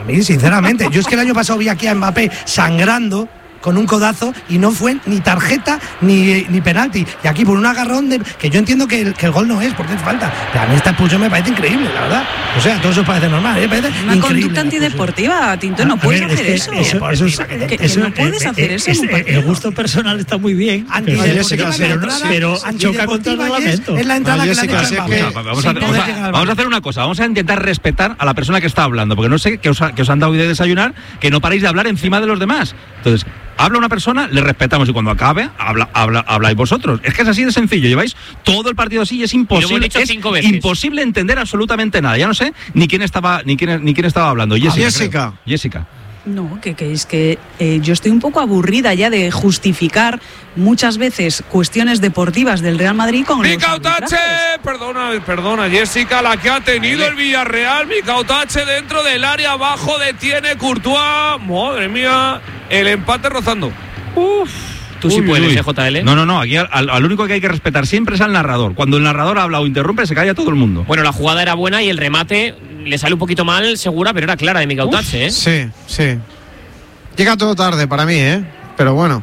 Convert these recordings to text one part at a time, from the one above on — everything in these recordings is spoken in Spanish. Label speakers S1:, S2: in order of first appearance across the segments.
S1: mí, sinceramente. Yo es que el año pasado vi aquí a Mbappé sangrando con un codazo y no fue ni tarjeta ni penalti. Y aquí por un agarrón que yo entiendo que el gol no es, porque es falta. Pero a mí esta expulsión me parece increíble, la verdad. O sea, todo eso parece normal. Parece
S2: una conducta antideportiva, Tinto, no puedes hacer eso. No puedes hacer eso.
S3: El gusto personal está muy bien, pero choca contra el reglamento.
S1: Es la entrada que le han hecho.
S4: Vamos a hacer una cosa. Vamos a intentar respetar a la persona que está hablando, porque no sé que os han dado de desayunar, que no paréis de hablar encima de los demás. Entonces, habla una persona, le respetamos, y cuando acabe, habláis vosotros. Es que es así de sencillo. Lleváis todo el partido así y es imposible entender absolutamente nada. Ya no sé ni quién estaba hablando. Jessica.
S2: No, que es que yo estoy un poco aburrida ya de justificar muchas veces cuestiones deportivas del Real Madrid con
S5: Mikau Tache, perdona Jessica, la que ha tenido el Villarreal. Mikau Tache dentro del área, abajo detiene Courtois. Madre mía, el empate rozando.
S6: Tú sí puedes, JL.
S4: No, aquí al único que hay que respetar siempre es al narrador. Cuando el narrador habla o interrumpe, se calla todo el mundo.
S6: Bueno, la jugada era buena y el remate le sale un poquito mal, segura, pero era clara de Mikau Tache, ¿eh?
S7: Sí. Llega todo tarde para mí, pero bueno,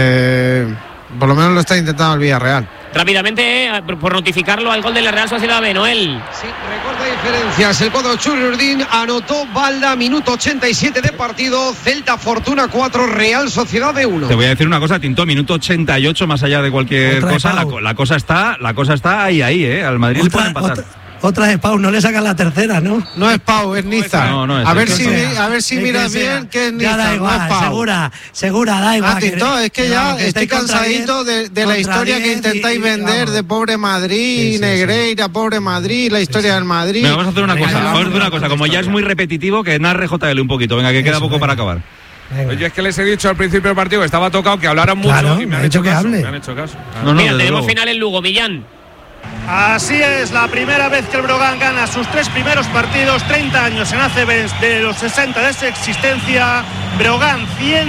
S7: por lo menos lo está intentando el Villarreal.
S6: Rápidamente, por notificarlo, al gol de la Real Sociedad B, Noel.
S8: Sí, recorta diferencias. El cuadro Chururdín anotó Balda, minuto 87 de partido. Celta Fortuna 4, Real Sociedad B 1.
S4: Te voy a decir una cosa, Tinto, minuto 88, más allá de cualquier cosa, la cosa está ahí, al Madrid le puede empatar.
S1: Otra de Pau, no le sacan la tercera, ¿no?
S7: No es Pau, es Niza.
S4: No es
S7: a ver si miras bien que es Niza.
S1: Da igual,
S7: no
S1: segura, da igual.
S7: Tinto, es que ya estoy cansadito de la historia que intentáis vender de pobre Madrid, Negreira, pobre Madrid, la historia del Madrid.
S4: Vamos a hacer una cosa, como ya es muy repetitivo, que narre JL un poquito, venga, que queda poco para acabar.
S5: Oye, es que les he dicho al principio del partido que estaba tocado, que hablaran mucho y me han hecho caso.
S6: Mira, tenemos final en Lugo, Millán.
S9: Así es, la primera vez que el Brogan gana sus 3 primeros partidos, 30 años en ACB de los 60 de su existencia. Brogan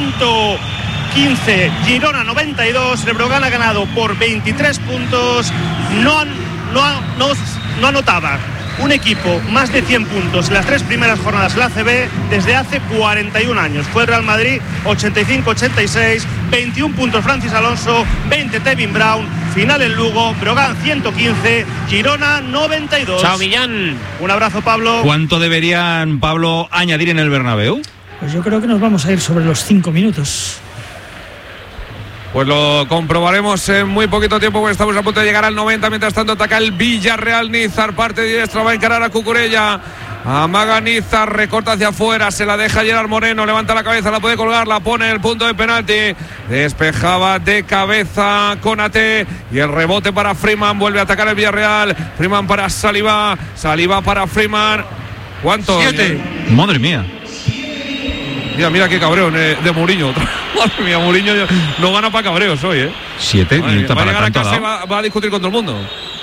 S9: 115, Girona 92. El Brogan ha ganado por 23 puntos. No anotaba un equipo más de 100 puntos en las 3 primeras jornadas de la ACB desde hace 41 años. Fue el Real Madrid 85-86, 21 puntos Francis Alonso, 20 Tevin Brown. Final en Lugo, Brogan 115, Girona 92.
S6: Chao, Millán.
S9: Un abrazo, Pablo.
S4: ¿Cuánto deberían, Pablo, añadir en el Bernabéu?
S3: Pues yo creo que nos vamos a ir sobre los 5 minutos.
S5: Pues lo comprobaremos en muy poquito tiempo, porque estamos a punto de llegar al 90. Mientras tanto ataca el Villarreal. Nízar parte diestra, va a encarar a Cucurella. Amaga Nízar, recorta hacia afuera, se la deja Gerard Moreno, levanta la cabeza, la puede colgar, la pone en el punto de penalti. Despejaba de cabeza Konaté y el rebote para Freeman. Vuelve a atacar el Villarreal. Freeman para Saliba para Freeman. ¿Cuánto?
S4: 7. Madre mía.
S5: Mira qué cabreo de Mourinho. Madre mía, Mourinho no gana para cabreos hoy,
S4: 7 minutos
S5: va a
S4: para
S5: llegar a casa y va a discutir con todo el mundo.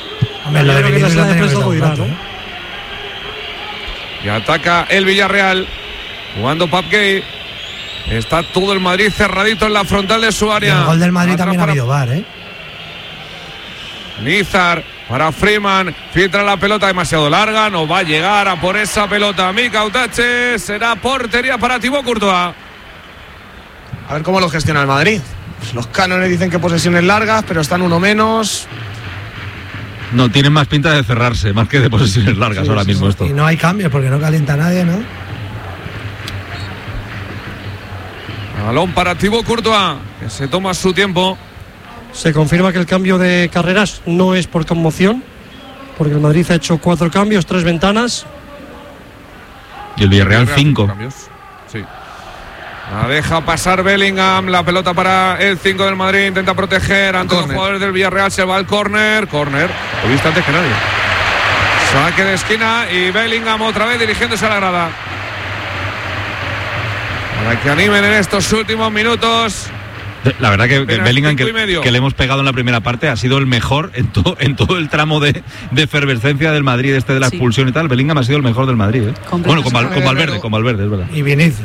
S5: Y ataca el Villarreal, jugando Pap Gay. Está todo el Madrid cerradito en la frontal de su área.
S1: El gol del Madrid también ha habido VAR,
S5: Nízar para Freeman, filtra la pelota demasiado larga, no va a llegar a por esa pelota. Mikau Tache, será portería para Thibaut Courtois.
S10: A ver cómo lo gestiona el Madrid. Pues los cánones dicen que posesiones largas, pero están uno menos.
S4: No, tienen más pinta de cerrarse, más que de posesiones largas ahora mismo esto.
S1: Y no hay cambios porque no calienta nadie, ¿no?
S5: Balón para Thibaut Courtois, que se toma su tiempo.
S11: Se confirma que el cambio de Carreras no es por conmoción, porque el Madrid ha hecho 4 cambios, 3 ventanas.
S4: Y el Villarreal 5.
S5: Sí. La deja pasar Bellingham, la pelota para el 5 del Madrid, intenta proteger ante los jugadores del Villarreal, se va al córner, lo viste antes que nadie. Saque de esquina y Bellingham otra vez dirigiéndose a la grada. Para que animen en estos últimos minutos.
S4: La verdad que Bellingham, que le hemos pegado en la primera parte, ha sido el mejor en todo el tramo de efervescencia del Madrid, de la expulsión y tal. Bellingham ha sido el mejor del Madrid, Bueno, con Valverde, es verdad.
S1: Y Vinicius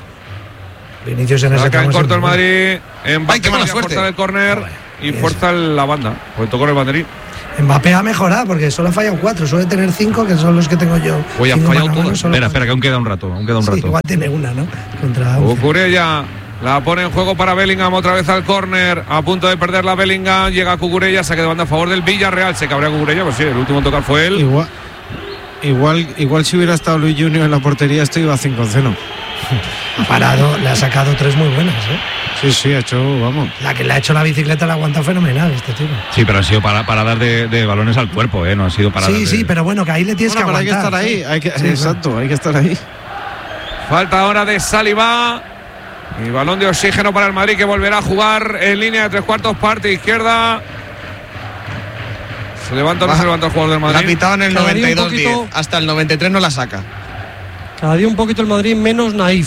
S1: en ese
S5: tramo. Corto el Madrid, en fuerza del córner y fuerza la banda, pues tocó el banderín.
S1: Mbappé ha mejorado porque solo ha fallado 4, suele tener 5, que son los que tengo yo.
S4: Hoy ha fallado todas. Espera, que aún queda un rato.
S1: Sí, igual tiene una, ¿no? Contra
S5: Cucurella la pone en juego para Bellingham, otra vez al córner, a punto de perder la Bellingham, llega Cucurella, saque de banda a favor del Villarreal, se cabrea Cucurella, pues sí, el último tocar fue él.
S7: Igual si hubiera estado Luis Junior en la portería, esto iba 5-0.
S1: Ha parado, le ha sacado 3 muy buenas, ¿eh?
S7: Sí, ha hecho, vamos.
S1: La que le ha hecho la bicicleta la ha aguantado fenomenal este tío.
S4: Sí, pero ha sido paradas de balones al cuerpo, ¿eh? No ha sido paradas.
S1: Sí, pero bueno, que ahí le tienes que aguantar.
S7: Hay que estar ahí, exacto, hay que estar ahí.
S5: Falta ahora de Saliba. Y balón de oxígeno para el Madrid, que volverá a jugar en línea de 3/4, parte izquierda. ¿Se levanta o no se levanta el jugador del Madrid?
S10: La ha pitado en el 92-10. Hasta el 93 no la saca.
S11: Cada día un poquito el Madrid menos naif.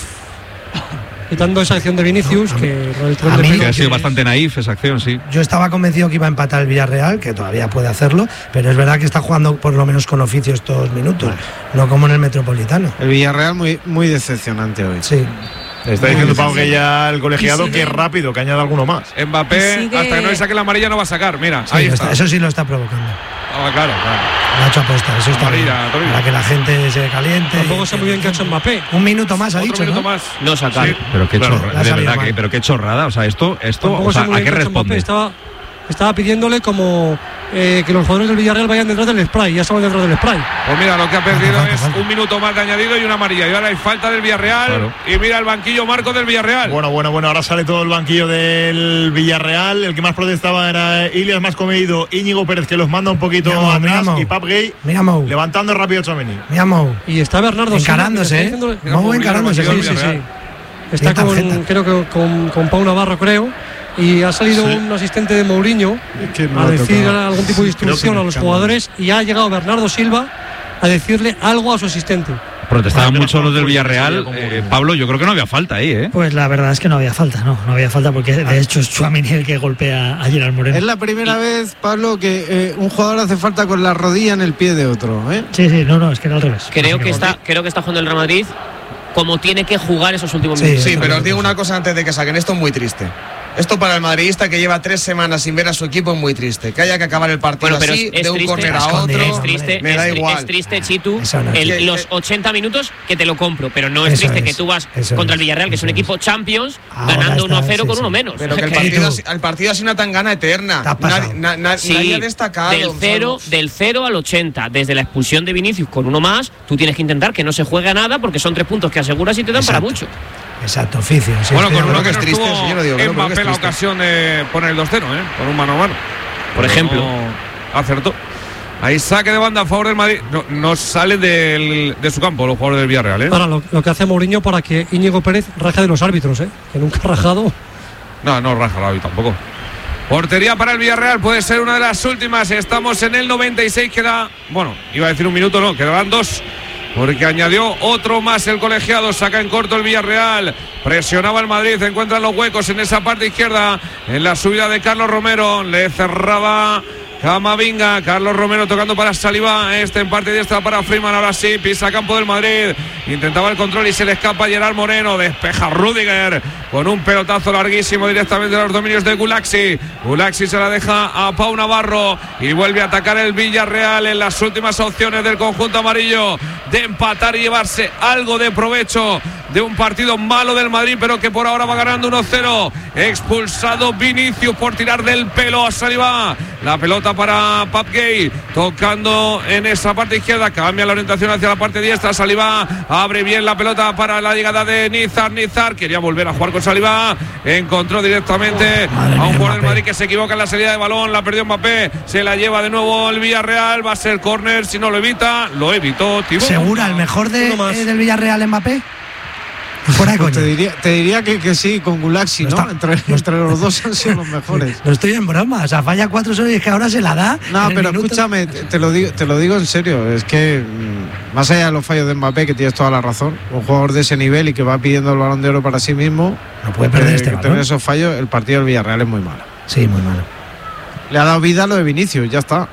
S11: Quitando esa acción de Vinicius, que
S4: ha sido bastante naif esa acción, sí.
S1: Yo estaba convencido que iba a empatar el Villarreal, que todavía puede hacerlo, pero es verdad que está jugando por lo menos con oficio estos minutos, no como en el Metropolitano.
S7: El Villarreal muy decepcionante hoy.
S1: Sí.
S12: Está diciendo Pau que ya el colegiado que es rápido, que añade alguno más.
S5: Mbappé, hasta que no le saque la amarilla no va a sacar. Mira,
S1: sí, ahí está. Eso sí lo está provocando.
S5: Claro.
S1: Lo ha hecho aposta, eso está bien, para que la gente se caliente.
S11: Tampoco sé muy bien qué ha hecho Mbappé.
S1: Un minuto más ha dicho,
S5: minuto más.
S6: No sacar.
S4: Sí. Pero qué chorrada, de verdad, pero qué chorrada. O sea, esto o sea, ¿a qué responde?
S11: Estaba pidiéndole como que los jugadores del Villarreal vayan detrás del spray, ya estaban detrás del spray.
S5: Pues mira, lo que ha perdido es un minuto más de añadido y una amarilla. Y ahora hay falta del Villarreal. Claro. Y mira el banquillo Marco del Villarreal.
S12: Bueno, ahora sale todo el banquillo del Villarreal. El que más protestaba era Ilias Mascomedido, Íñigo Pérez, que los manda un poquito atrás, y Pap Gay levantando rápido Tchouaméni.
S11: Y está Bernardo
S1: encarándose, encarándose.
S11: Sí. Está creo que con Pau Navarro, creo. Y ha salido un asistente de Mourinho a decir algún tipo de instrucción a los jugadores, y ha llegado Bernardo Silva a decirle algo a su asistente.
S4: Protestaban mucho los del Villarreal. Pablo, yo creo que no había falta ahí, ¿eh?
S3: Pues la verdad es que no había falta, no había falta, porque de hecho es Tchouaméni el que golpea a Gerard Moreno.
S7: Es la primera vez, Pablo, que un jugador hace falta con la rodilla en el pie de otro, ¿eh?
S3: Sí, no, es que era al revés.
S6: Creo que está jugando el Real Madrid como tiene que jugar esos últimos minutos.
S10: Sí, pero os digo una cosa antes de que saquen esto, es muy triste. Esto para el madridista que lleva 3 semanas sin ver a su equipo es muy triste. Que haya que acabar el partido así, de un córner a otro, me da igual.
S6: Es triste, Chitu, los 80 minutos que te lo compro, pero no es triste que tú vas contra el Villarreal, que es un equipo Champions, ganando 1-0 con uno menos.
S10: Pero que el partido ha sido una tangana eterna. Nadie ha destacado.
S6: Del 0 al 80, desde la expulsión de Vinicius con uno más, tú tienes que intentar que no se juegue a nada, porque son 3 puntos que aseguras y te dan para mucho.
S1: Exacto, oficio.
S5: Sí, bueno, con uno que es triste, yo no digo que Mbappé la ocasión de poner el 2-0, con un mano a mano.
S6: Por ejemplo.
S5: No acertó. Ahí saque de banda a favor del Madrid. No sale de su campo los jugadores del Villarreal,
S11: Ahora, lo que hace Mourinho para que Íñigo Pérez raje de los árbitros, que nunca ha rajado.
S5: No raja el árbitro tampoco. Portería para el Villarreal, puede ser una de las últimas. Estamos en el 96, queda, iba a decir un minuto, no, quedarán 2. Porque añadió otro más el colegiado, saca en corto el Villarreal, presionaba el Madrid, encuentran los huecos en esa parte izquierda, en la subida de Carlos Romero, le cerraba Camavinga, Carlos Romero tocando para Saliba, en parte diestra para Freeman, ahora sí, pisa campo del Madrid, intentaba el control y se le escapa Gerard Moreno, despeja Rüdiger con un pelotazo larguísimo directamente a los dominios de Gulaxi se la deja a Pau Navarro y vuelve a atacar el Villarreal en las últimas opciones del conjunto amarillo de empatar y llevarse algo de provecho de un partido malo del Madrid, pero que por ahora va ganando 1-0. Expulsado Vinicius por tirar del pelo a Saliba. La pelota para Pap Gay, tocando en esa parte izquierda, cambia la orientación hacia la parte diestra. Saliba abre bien la pelota para la llegada de Nizar quería volver a jugar con Saliba, encontró directamente a un jugador del Madrid que se equivoca en la salida de balón, la perdió Mbappé, se la lleva de nuevo el Villarreal, va a ser córner, si no lo evita, lo evitó Thibaut.
S1: ¿Segura el mejor del Villarreal Mbappé?
S7: Pues te diría que sí, con Gulaxi, ¿no? Entre los dos han sido los mejores.
S1: No estoy en broma, o sea, falla 4 solos y es que ahora se la da.
S7: No, pero escúchame, te lo digo en serio, es que más allá de los fallos de Mbappé, que tienes toda la razón, un jugador de ese nivel y que va pidiendo el Balón de Oro para sí mismo,
S1: no puede perder
S7: tener esos fallos, el partido del Villarreal es muy malo.
S1: Sí, muy malo.
S7: Le ha dado vida a lo de Vinicius, ya está.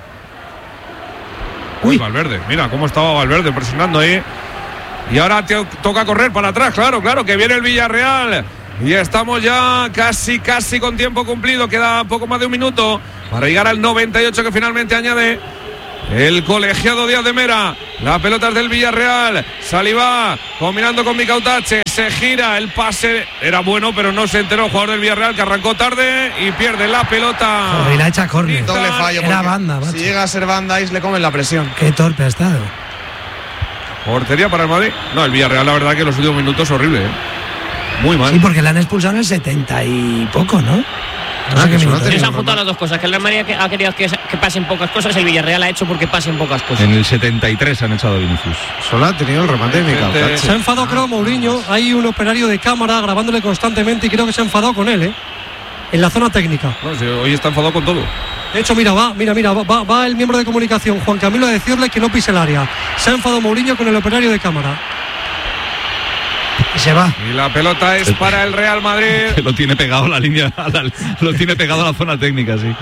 S5: Uy, Valverde, mira cómo estaba Valverde presionando ahí. Y ahora toca correr para atrás, claro, que viene el Villarreal. Y estamos ya casi con tiempo cumplido. Queda poco más de un minuto para llegar al 98 que finalmente añade el colegiado Díaz de Mera. La pelota es del Villarreal. Salivá combinando con Micautache. Se gira, el pase era bueno, pero no se enteró el jugador del Villarreal, que arrancó tarde y pierde la pelota.
S1: Y la echa córner.
S10: Doble fallo.
S1: Era banda,
S10: si llega a ser banda, le comen la presión.
S1: Qué torpe ha estado.
S5: Portería para el Madrid. No, el Villarreal, la verdad que los últimos minutos horrible, ¿eh? Muy mal.
S1: Sí, porque le han expulsado en el 70 y poco, ¿no?
S6: No sé qué minutos. Se han juntado las dos cosas, que el Real Madrid ha querido que pasen pocas cosas, el Villarreal ha hecho porque pasen pocas cosas.
S4: En el 73 han echado a Vinicius.
S7: Solo ha tenido el remate de Micautache.
S11: Se ha enfadado, creo, Mourinho. Hay un operario de cámara grabándole constantemente y creo que se ha enfadado con él, en la zona técnica.
S5: No, sí, hoy está enfadado con todo.
S11: De hecho, va el miembro de comunicación, Juan Camilo, a decirle que no pise el área. Se ha enfadado Mourinho con el operario de cámara.
S1: Y se va.
S5: Y la pelota es para el Real Madrid.
S4: Que lo tiene pegado a la línea, lo tiene pegado a la zona técnica, sí.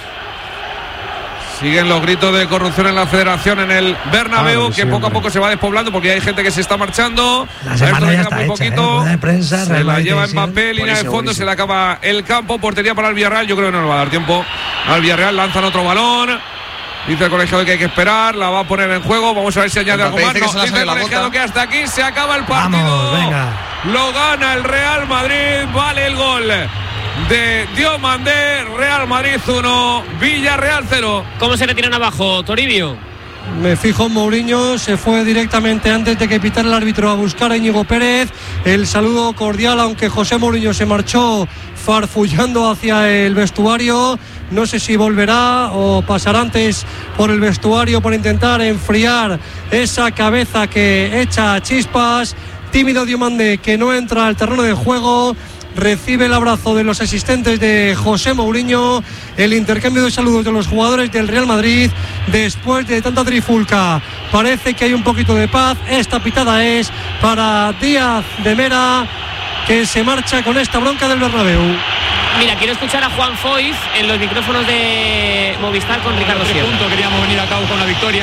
S5: Siguen los gritos de corrupción en la federación en el Bernabéu, que poco a poco se va despoblando porque hay gente que se está marchando.
S1: La semana ya está hecha,
S5: de
S1: prensa,
S5: se la lleva Mbappé, línea de fondo, se le acaba el campo, portería para el Villarreal. Yo creo que no le va a dar tiempo al Villarreal, lanzan otro balón. Dice el colegiado que hay que esperar, la va a poner en juego. Vamos a ver si añade algo más. No, dice el colegiado que hasta aquí se acaba el partido.
S1: Vamos, venga.
S5: Lo gana el Real Madrid, vale el gol de Diomandé. Real Madrid 1, Villarreal 0.
S6: ¿Cómo se le tiran abajo, Toribio?
S11: Me fijo en Mourinho, se fue directamente antes de que pitara el árbitro a buscar a Íñigo Pérez. El saludo cordial, aunque José Mourinho se marchó farfullando hacia el vestuario. No sé si volverá o pasará antes por el vestuario por intentar enfriar esa cabeza que echa chispas. Tímido Diomandé, que no entra al terreno de juego. Recibe el abrazo de los asistentes de José Mourinho, el intercambio de saludos de los jugadores del Real Madrid. Después de tanta trifulca, parece que hay un poquito de paz. Esta pitada es para Díaz de Mera, que se marcha con esta bronca del Bernabéu.
S6: Mira, quiero escuchar a Juan Foyz en los micrófonos de Movistar con Ricardo Sierra.
S13: Queríamos venir a cabo con la victoria.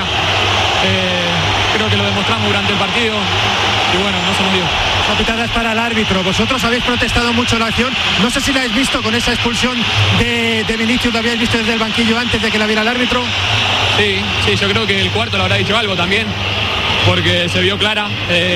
S13: Creo que lo demostramos durante el partido y bueno, no se nos dio.
S14: La pitada es para el árbitro. Vosotros habéis protestado mucho la acción. No sé si la habéis visto con esa expulsión de Vinicius. ¿Lo habéis visto desde el banquillo antes de que la viera el árbitro?
S13: Sí, yo creo que el cuarto le habrá dicho algo también, porque se vio clara.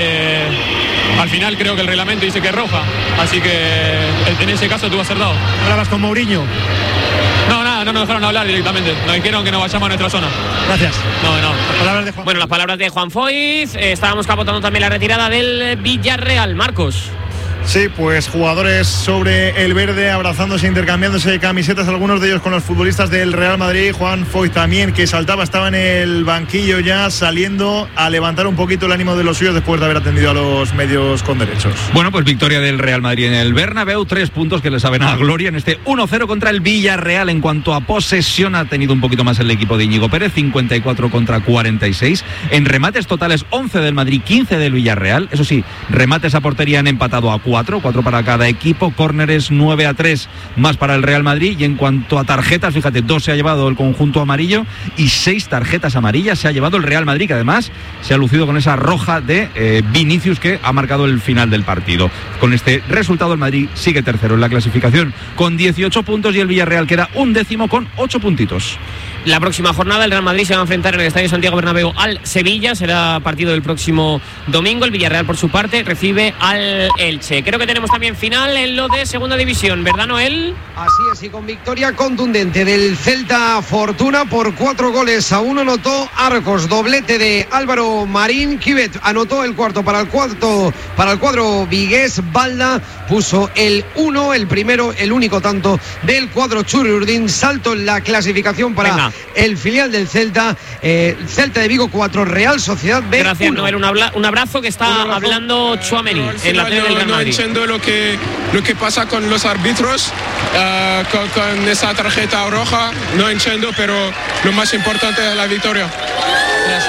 S13: Al final creo que el reglamento dice que es roja, así que en ese caso tuvo acertado.
S14: ¿Hablabas con Mourinho?
S13: No, nada, no nos dejaron hablar directamente. Nos dijeron que no vayamos a nuestra zona.
S14: Gracias.
S6: Las palabras de Juan Foyz. Estábamos capotando también la retirada del Villarreal. Marcos.
S12: Sí, pues jugadores sobre el verde abrazándose, intercambiándose camisetas, algunos de ellos con los futbolistas del Real Madrid. Juan Foyz también, que saltaba, estaba en el banquillo ya saliendo a levantar un poquito el ánimo de los suyos después de haber atendido a los medios con derechos.
S4: Bueno, pues victoria del Real Madrid en el Bernabéu, 3 puntos que le saben a gloria en este 1-0 contra el Villarreal. En cuanto a posesión, ha tenido un poquito más el equipo de Íñigo Pérez, 54 contra 46. En remates totales, 11 del Madrid, 15 del Villarreal. Eso sí, remates a portería han empatado a 4 para cada equipo, córneres 9-3 más para el Real Madrid. Y en cuanto a tarjetas, fíjate, 2 se ha llevado el conjunto amarillo y 6 tarjetas amarillas se ha llevado el Real Madrid, que además se ha lucido con esa roja de Vinicius, que ha marcado el final del partido. Con este resultado el Madrid sigue tercero en la clasificación con 18 puntos y el Villarreal queda 11º con 8 puntitos.
S6: La próxima jornada el Real Madrid se va a enfrentar en el Estadio Santiago Bernabéu al Sevilla, será partido del próximo domingo. El Villarreal, por su parte, recibe al Elche. Creo que tenemos también final en lo de segunda división, ¿verdad, Noel?
S8: Así es, y con victoria contundente del Celta Fortuna por 4-1. Anotó Arcos, doblete de Álvaro Marín. Quivet anotó el cuarto para el cuadro vigués. Balda puso el 1, el primero, el único tanto del cuadro Churri Urdín. Salto en la clasificación para el filial del Celta, Celta de Vigo 4, Real Sociedad B.
S6: Gracias, Noel, un abrazo, que está hablando Tchouaméni en la tele del Real Madrid.
S15: No entiendo lo que pasa con los árbitros, con esa tarjeta roja, no entiendo, pero lo más importante es la victoria.
S6: Gracias.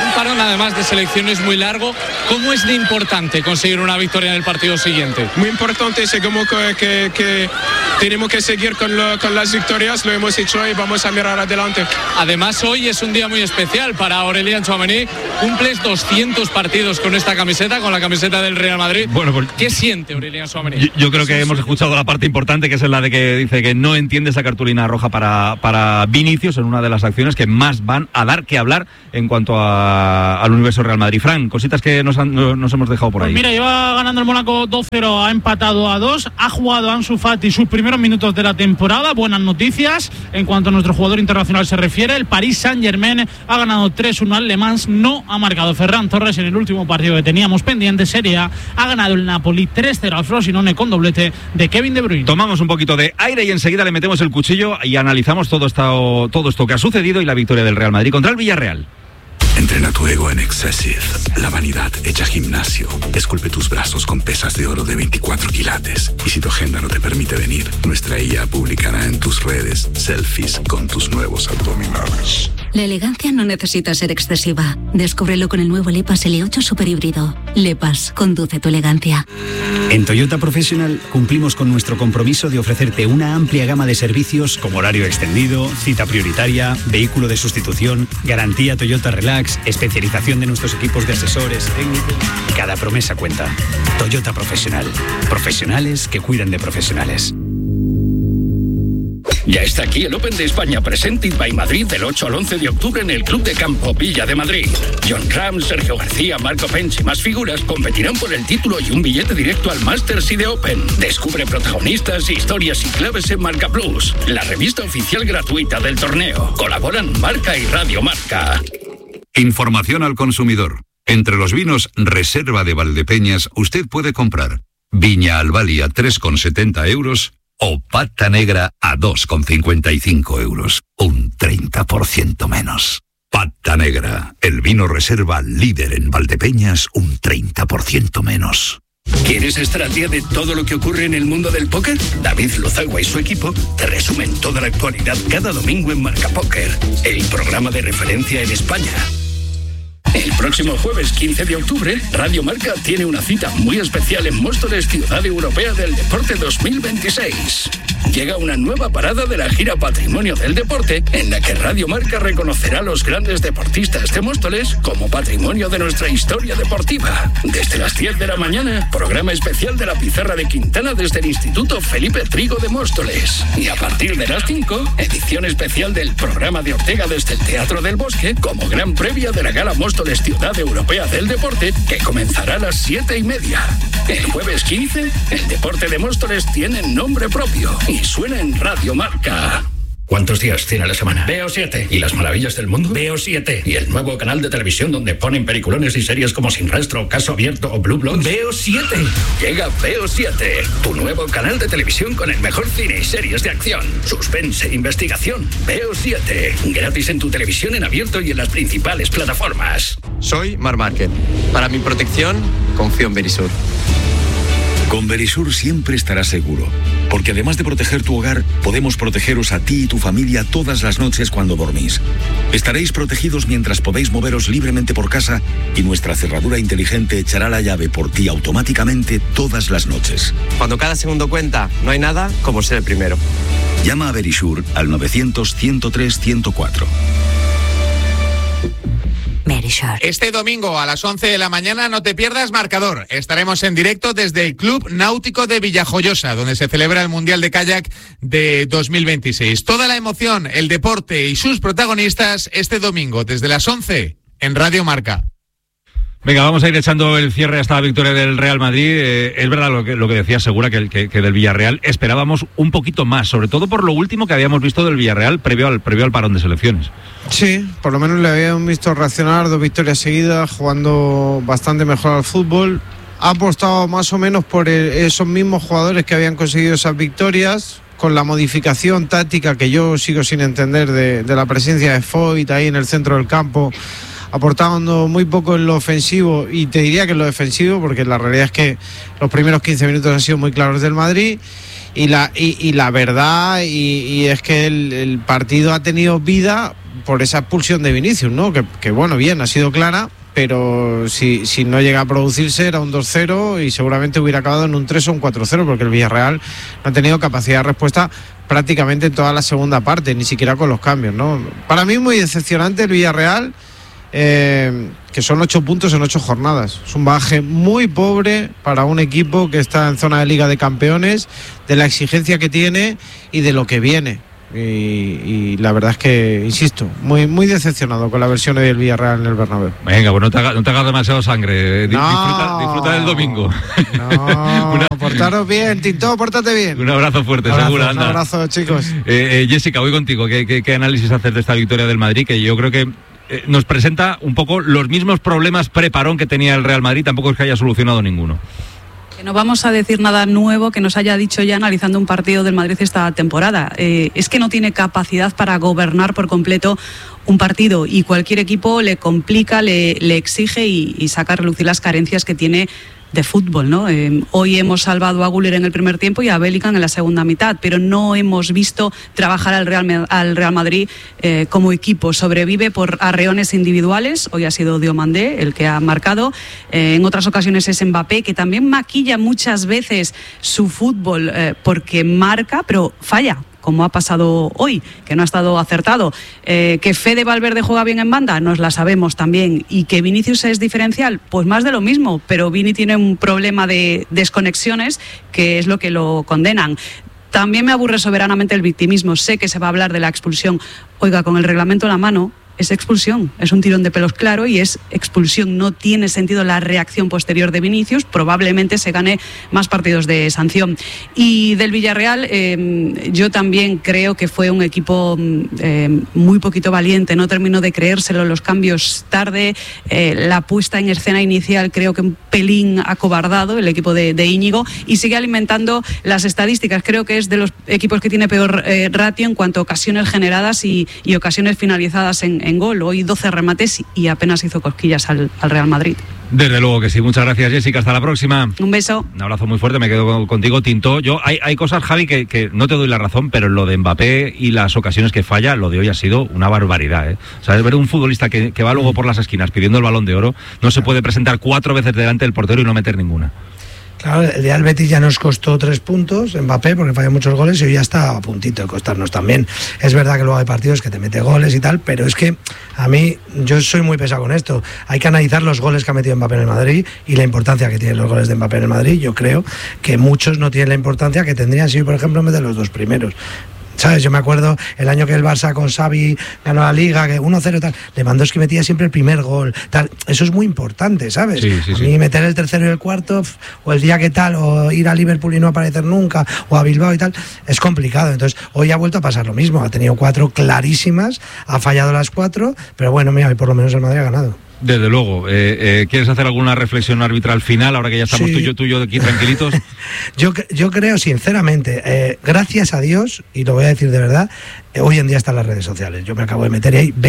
S13: parón además de selecciones muy largo. ¿Cómo es de importante conseguir una victoria en el partido siguiente?
S15: Muy importante, como que tenemos que seguir con las victorias, lo hemos hecho y vamos a mirar adelante.
S13: Además, hoy es un día muy especial para Aurélien Tchouaméni. Cumples 200 partidos con esta camiseta, con la camiseta del Real Madrid.
S4: Bueno, pues,
S13: ¿qué siente Aurélien Tchouaméni?
S4: Yo creo que hemos escuchado la parte importante, que es la de que dice que no entiende esa cartulina roja para Vinicius en una de las acciones que más van a dar que hablar en cuanto al universo Real Madrid. Fran, cositas que nos hemos dejado por ahí.
S16: Pues mira, lleva ganando el Mónaco 2-0, ha empatado a 2, ha jugado Ansu Fati sus primeros minutos de la temporada. Buenas noticias en cuanto a nuestro jugador internacional se refiere. El Paris Saint-Germain ha ganado 3-1 al Le Mans, no ha marcado Ferran Torres en el último partido que teníamos pendiente. Serie A ha ganado el Napoli 3-0 al Frosinone con doblete de Kevin De Bruyne.
S4: Tomamos un poquito de aire y enseguida le metemos el cuchillo y analizamos todo esto que ha sucedido y la victoria del Real Madrid contra el Villarreal.
S17: Entrena tu ego en Excessive. La vanidad hecha gimnasio. Esculpe tus brazos con pesas de oro de 24 quilates. Y si tu agenda no te permite venir, nuestra IA publicará en tus redes selfies con tus nuevos abdominales.
S18: La elegancia no necesita ser excesiva. Descúbrelo con el nuevo Lepas L8 Super Híbrido. Lepas, conduce tu elegancia.
S19: En Toyota Professional cumplimos con nuestro compromiso de ofrecerte una amplia gama de servicios como horario extendido, cita prioritaria, vehículo de sustitución, garantía Toyota Relax, especialización de nuestros equipos de asesores técnicos. Cada promesa cuenta. Toyota Professional. Profesionales que cuidan de profesionales.
S20: Ya está aquí el Open de España Presented by Madrid del 8 al 11 de octubre en el Club de Campo Villa de Madrid. John Ram, Sergio García, Marco Pence y más figuras competirán por el título y un billete directo al Masters y de Open. Descubre protagonistas, historias y claves en Marca Plus, la revista oficial gratuita del torneo. Colaboran Marca y Radio Marca.
S21: Información al consumidor. Entre los vinos Reserva de Valdepeñas usted puede comprar Viña Albali a 3,70 euros o Pata Negra a 2,55 euros. Un 30% menos. Pata Negra, el vino reserva líder en Valdepeñas, un 30% menos.
S20: ¿Quieres estar al día de todo lo que ocurre en el mundo del póker? David Lozagua y su equipo te resumen toda la actualidad cada domingo en Marca Póker, el programa de referencia en España. El próximo jueves 15 de octubre, Radio Marca tiene una cita muy especial en Móstoles, Ciudad Europea del Deporte 2026. Llega una nueva parada de la gira Patrimonio del Deporte, en la que Radio Marca reconocerá a los grandes deportistas de Móstoles como patrimonio de nuestra historia deportiva. Desde las 10 de la mañana, programa especial de la Pizarra de Quintana desde el Instituto Felipe Trigo de Móstoles. Y a partir de las 5, edición especial del programa de Ortega desde el Teatro del Bosque, como gran previa de la Gala Móstoles Ciudad Europea del Deporte, que comenzará a las 7:30. El jueves 15, el deporte de Móstoles tiene nombre propio y suena en Radio Marca. ¿Cuántos días tiene la semana? Veo 7. ¿Y las maravillas del mundo? Veo 7. ¿Y el nuevo canal de televisión donde ponen peliculones y series como Sin Rastro, Caso Abierto o Blue Bloods? Veo 7. Llega Veo 7, tu nuevo canal de televisión con el mejor cine y series de acción, suspense e investigación. Veo 7. Gratis en tu televisión en abierto y en las principales plataformas.
S22: Soy Marc Márquez. Para mi protección, confío en Verisur.
S17: Con Verisur siempre estarás seguro, porque además de proteger tu hogar, podemos protegeros a ti y tu familia todas las noches cuando dormís. Estaréis protegidos mientras podéis moveros libremente por casa y nuestra cerradura inteligente echará la llave por ti automáticamente todas las noches.
S22: Cuando cada segundo cuenta, no hay nada como ser el primero.
S17: Llama a Verisur al 900-103-104.
S23: Este domingo a las 11 de la mañana no te pierdas Marcador. Estaremos en directo desde el Club Náutico de Villajoyosa, donde se celebra el Mundial de Kayak de 2026. Toda la emoción, el deporte y sus protagonistas este domingo desde las 11 en Radio Marca.
S4: Venga, vamos a ir echando el cierre a esta victoria del Real Madrid. Es verdad lo que decía Segura, que del Villarreal esperábamos un poquito más, sobre todo por lo último que habíamos visto del Villarreal previo al parón de selecciones.
S7: Sí, por lo menos le habíamos visto reaccionar, 2 victorias seguidas, jugando bastante mejor al fútbol. Ha apostado más o menos por esos mismos jugadores que habían conseguido esas victorias, con la modificación táctica que yo sigo sin entender de la presencia de Foyt ahí en el centro del campo, aportando muy poco en lo ofensivo, y te diría que en lo defensivo, porque la realidad es que los primeros 15 minutos han sido muy claros del Madrid, y la verdad y es que el partido ha tenido vida por esa expulsión de Vinicius, ¿no? Que bueno, bien, ha sido clara, pero si no llega a producirse era un 2-0 y seguramente hubiera acabado en un 3 o un 4-0, porque el Villarreal no ha tenido capacidad de respuesta prácticamente en toda la segunda parte, ni siquiera con los cambios, ¿no? Para mí muy decepcionante el Villarreal, que son 8 puntos en 8 jornadas. Es un bagaje muy pobre para un equipo que está en zona de Liga de Campeones, de la exigencia que tiene y de lo que viene. Y la verdad es que, insisto, muy decepcionado con la versión del Villarreal en el Bernabéu.
S4: Venga, pues no te hagas demasiado sangre. Disfruta del domingo.
S7: No, portaros bien, Tintó, pórtate bien.
S4: Un abrazo fuerte, seguro, anda.
S7: Un abrazo, chicos.
S4: Jessica, voy contigo. ¿Qué análisis haces de esta victoria del Madrid? Que yo creo que nos presenta un poco los mismos problemas pre-parón que tenía el Real Madrid. Tampoco es que haya solucionado ninguno.
S2: No vamos a decir nada nuevo que nos haya dicho ya analizando un partido del Madrid esta temporada. Es que no tiene capacidad para gobernar por completo un partido y cualquier equipo le complica, le exige y saca a relucir las carencias que tiene de fútbol, ¿no? Hoy hemos salvado a Güler en el primer tiempo y a Bellingham en la segunda mitad, pero no hemos visto trabajar al Real Madrid como equipo. Sobrevive por arreones individuales. Hoy ha sido Diomandé el que ha marcado. En otras ocasiones es Mbappé, que también maquilla muchas veces su fútbol porque marca, pero falla, como ha pasado hoy, que no ha estado acertado. Que Fede Valverde juega bien en banda, nos la sabemos también. Y que Vinicius es diferencial, pues más de lo mismo, pero Vini tiene un problema de desconexiones que es lo que lo condenan. También me aburre soberanamente el victimismo. Sé que se va a hablar de la expulsión. Oiga, con el reglamento en la mano, es expulsión, es un tirón de pelos claro y es expulsión. No tiene sentido la reacción posterior de Vinicius, probablemente se gane más partidos de sanción. Y del Villarreal, yo también creo que fue un equipo muy poquito valiente, no terminó de creérselo, los cambios tarde, la puesta en escena inicial creo que un pelín acobardado el equipo de Íñigo, y sigue alimentando las estadísticas. Creo que es de los equipos que tiene peor ratio en cuanto a ocasiones generadas y ocasiones finalizadas en gol. Hoy 12 remates y apenas hizo cosquillas al Real Madrid.
S4: Desde luego que sí. Muchas gracias, Jessica. Hasta la próxima.
S2: Un beso.
S4: Un abrazo muy fuerte. Me quedo contigo, Tintó. Hay cosas, Javi, que no te doy la razón, pero lo de Mbappé y las ocasiones que falla, lo de hoy ha sido una barbaridad, ¿eh? O sea, es ver un futbolista que va luego por las esquinas pidiendo el Balón de Oro, no se puede presentar 4 veces delante del portero y no meter ninguna.
S1: Claro, el día del Betis ya nos costó 3 puntos, Mbappé, porque falló muchos goles y hoy ya está a puntito de costarnos también. Es verdad que luego hay partidos que te mete goles y tal, pero es que a mí, yo soy muy pesado con esto. Hay que analizar los goles que ha metido Mbappé en el Madrid y la importancia que tienen los goles de Mbappé en el Madrid. Yo creo que muchos no tienen la importancia que tendrían si, por ejemplo, meter los 2 primeros. ¿Sabes? Yo me acuerdo el año que el Barça con Xavi ganó la Liga, que 1-0 tal, Lewandowski metía siempre el primer gol, tal. Eso es muy importante, ¿sabes?
S4: Sí,
S1: a mí meter el tercero y el cuarto, o el día que tal, o ir a Liverpool y no aparecer nunca, o a Bilbao y tal, es complicado. Entonces, hoy ha vuelto a pasar lo mismo. Ha tenido 4 clarísimas, ha fallado las 4, pero bueno, mira, por lo menos el Madrid ha ganado.
S4: Desde luego. ¿Quieres hacer alguna reflexión arbitral final ahora que ya estamos tú y yo aquí tranquilitos?
S1: Yo creo, sinceramente, gracias a Dios, y lo voy a decir de verdad, hoy en día están las redes sociales. Yo me acabo de meter y hay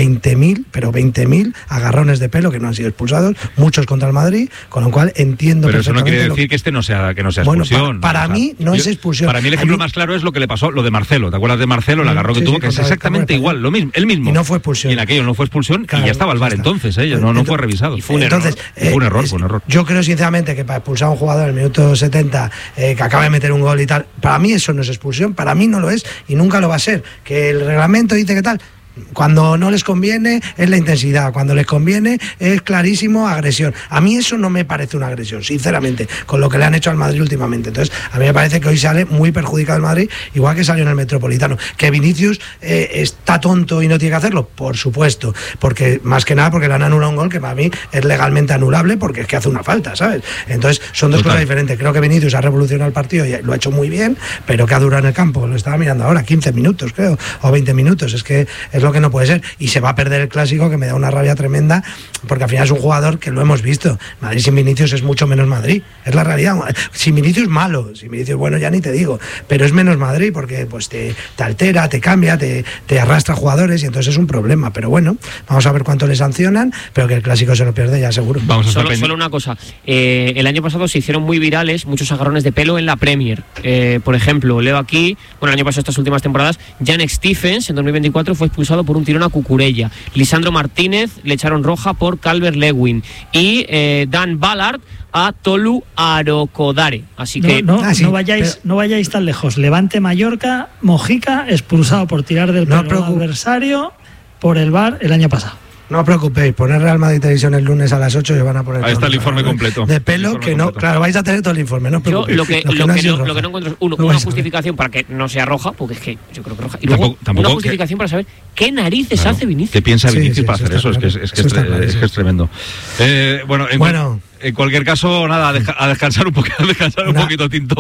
S1: 20.000 agarrones de pelo que no han sido expulsados, muchos contra el Madrid, con lo cual entiendo.
S4: Pero eso no quiere decir que este no sea expulsión.
S1: Bueno, para mí no es expulsión.
S4: Para mí el ejemplo más claro es lo que le pasó, lo de Marcelo. ¿Te acuerdas de Marcelo? El agarrón que tuvo, que es exactamente igual, lo mismo, el mismo.
S1: Y no fue expulsión.
S4: Y en aquello no fue expulsión, claro, y ya estaba el VAR entonces, no fue revisado.
S1: Y fue un error. Yo creo sinceramente que para expulsar a un jugador en el minuto 70 que acaba de meter un gol y tal, para mí eso no es expulsión, para mí no lo es y nunca lo va a ser. Que el reglamento dice que tal. Cuando no les conviene es la intensidad, cuando les conviene es clarísimo agresión. A mí eso no me parece una agresión, sinceramente, con lo que le han hecho al Madrid últimamente. Entonces, a mí me parece que hoy sale muy perjudicado el Madrid, igual que salió en el Metropolitano. Que Vinicius está tonto y no tiene que hacerlo, por supuesto, porque más que nada porque le han anulado un gol que para mí es legalmente anulable porque es que hace una falta, ¿sabes? Entonces, son dos cosas diferentes. Creo que Vinicius ha revolucionado el partido y lo ha hecho muy bien, pero que ha durado en el campo, lo estaba mirando ahora, 15 minutos creo, o 20 minutos, es que es lo que no puede ser, y se va a perder el clásico, que me da una rabia tremenda, porque al final es un jugador que lo hemos visto. Madrid sin Vinicius es mucho menos Madrid, es la realidad. Sin Vinicius malo, sin Vinicius bueno ya ni te digo, pero es menos Madrid porque pues te altera, te cambia, te arrastra jugadores y entonces es un problema. Pero bueno, vamos a ver cuánto le sancionan, pero que el clásico se lo pierde ya seguro.
S6: Solo una cosa, el año pasado se hicieron muy virales muchos agarrones de pelo en la Premier. Por ejemplo, leo aquí, el año pasado, estas últimas temporadas, Jan Stephens en 2024 fue expulsado expulsado por un tirón a Cucurella. Lisandro Martínez le echaron roja por Calvert-Lewin. Y Dan Ballard a Tolu Arokodare. Así que
S3: no vayáis tan lejos. Levante Mallorca, Mojica expulsado por tirar del pelo al adversario por el VAR el año pasado.
S1: No os preocupéis, poner Real Madrid Televisión el lunes a las 8 y van a poner.
S4: Ahí está el informe completo.
S1: De pelo que no, claro, vais a tener todo el informe, no os preocupéis.
S6: Lo que no encuentro es una justificación para que no sea roja, porque es que yo creo que roja. Y luego una justificación para saber qué narices hace Vinicius.
S4: ¿Qué piensa Vinicius para hacer eso? Es que es tremendo. Bueno, en cualquier caso, nada, a descansar un poquito, Tinto.